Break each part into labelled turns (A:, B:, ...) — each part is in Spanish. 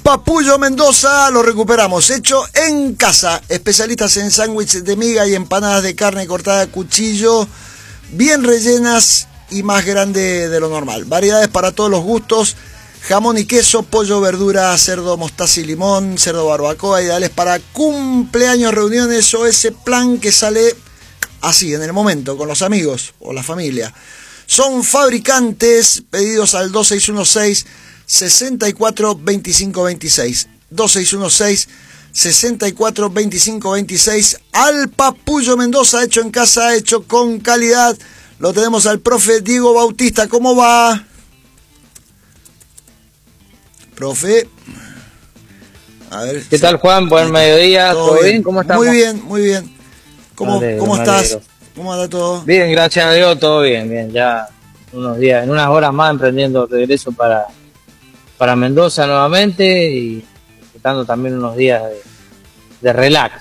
A: Papullo Mendoza, lo recuperamos, hecho en casa. Especialistas en sándwiches de miga y empanadas de carne cortada a cuchillo, bien rellenas y más grande de lo normal. Variedades para todos los gustos, jamón y queso, pollo, verdura, cerdo, mostaza y limón, cerdo barbacoa, ideales para cumpleaños, reuniones o ese plan que sale así, en el momento, con los amigos o la familia. Son fabricantes, pedidos al 2616-642526. 2616-642526. Al Papullo Mendoza, hecho en casa, hecho con calidad. Lo tenemos al profe Diego Bautista. ¿Cómo va? Profe. A ver.
B: ¿Qué tal, Juan? Buen mediodía. ¿Todo bien? ¿Cómo estamos?
A: Muy bien, muy bien. ¿Cómo estás? ¿Cómo anda todo?
B: Bien, gracias a Dios, todo bien, bien. Ya unos días, en unas horas más, emprendiendo regreso para Mendoza nuevamente y disfrutando también unos días de relax.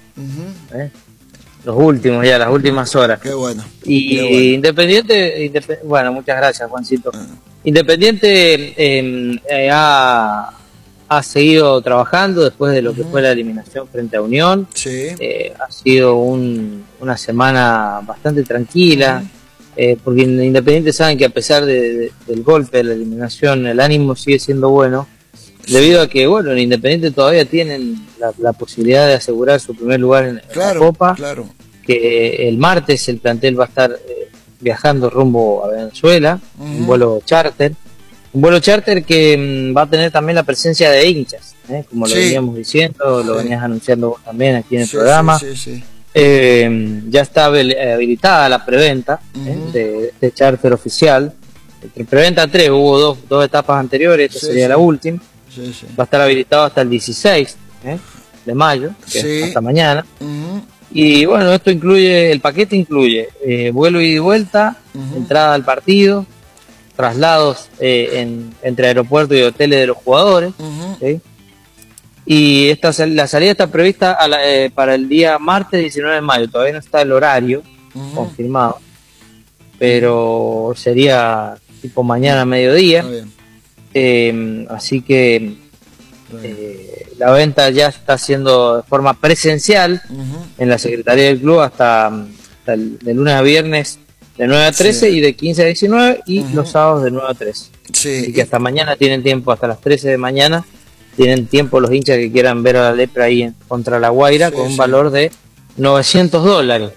B: Los últimos, ya las últimas horas.
A: Qué bueno.
B: Y
A: qué bueno.
B: Independiente, bueno, muchas gracias, Juancito. Independiente ha seguido trabajando después de lo que fue la eliminación frente a Unión.
A: Sí.
B: Ha sido una semana bastante tranquila, porque Independiente saben que a pesar del golpe de la eliminación, el ánimo sigue siendo bueno, debido a que, bueno, en Independiente todavía tienen la posibilidad de asegurar su primer lugar en la Copa, que el martes el plantel va a estar viajando rumbo a Venezuela, un vuelo charter. Un vuelo charter que va a tener también la presencia de hinchas, como lo veníamos diciendo, lo venías anunciando vos también aquí en el programa. Ya está habilitada la preventa de este charter oficial. Entre preventa 3, hubo dos etapas anteriores, esta sería la última. Va a estar habilitado hasta el 16 de mayo, que es hasta mañana. Y bueno, el paquete incluye vuelo ida y vuelta, entrada al partido, traslados entre aeropuertos y hoteles de los jugadores, ¿sí? Y la salida está prevista para el día martes 19 de mayo. Todavía no está el horario confirmado, pero sería tipo mañana a mediodía. Así que la venta ya está haciendo de forma presencial en la Secretaría del Club hasta de lunes a viernes de 9 a 13 y de 15 a 19 y los sábados de 9 a 13. Así que hasta mañana tienen tiempo, hasta las 13 de mañana tienen tiempo los hinchas que quieran ver a la Lepra ahí contra la Guaira con un valor de $900.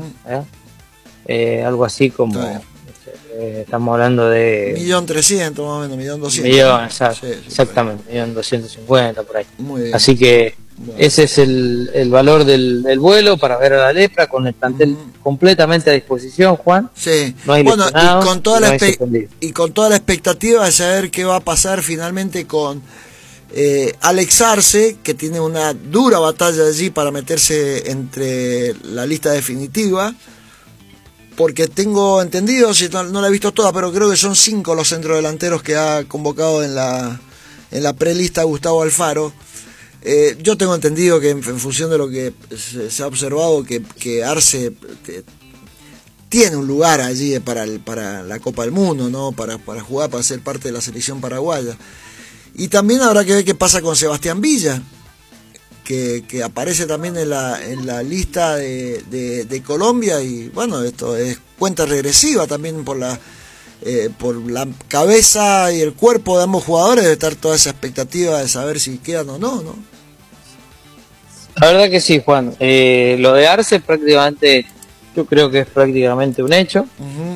B: Algo así como estamos hablando de
A: 1.300.000 más o menos, 1.200.000.
B: Exactamente, 1.250.000 por ahí.
A: Muy bien.
B: Así que ese es el valor del vuelo para ver a la Lepra, con el plantel completamente a disposición, Juan.
A: Sí.
B: No hay lesionados,
A: y con toda la expectativa de saber qué va a pasar finalmente con Alex Arce, que tiene una dura batalla allí para meterse entre la lista definitiva, porque tengo entendido, si no la he visto toda, pero creo que son 5 los centrodelanteros que ha convocado en la prelista Gustavo Alfaro. Yo tengo entendido que en función de lo que se ha observado, que Arce tiene un lugar allí para la Copa del Mundo, ¿no? Para jugar, para ser parte de la selección paraguaya. Y también habrá que ver qué pasa con Sebastián Villa, que aparece también en la lista de Colombia, y bueno, esto es cuenta regresiva también por la cabeza y el cuerpo de ambos jugadores, debe estar toda esa expectativa de saber si quedan o no, ¿no?
B: La verdad que sí, Juan. Lo de Arce prácticamente, yo creo que es prácticamente un hecho.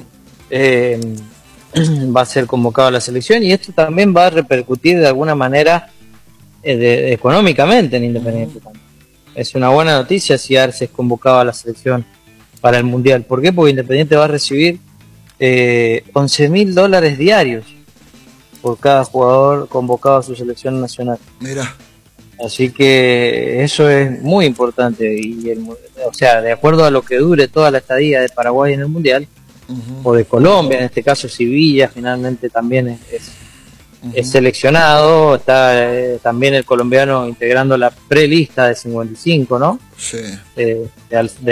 B: Va a ser convocado a la selección y esto también va a repercutir de alguna manera económicamente en Independiente. Es una buena noticia si Arce es convocado a la selección para el Mundial. ¿Por qué? Porque Independiente va a recibir $11.000 diarios por cada jugador convocado a su selección nacional.
A: Mira.
B: Así que eso es muy importante o sea, de acuerdo a lo que dure toda la estadía de Paraguay en el Mundial, o de Colombia, en este caso Sevilla finalmente también es seleccionado, está también el colombiano integrando la prelista de 55, ¿no?
A: Sí.
B: De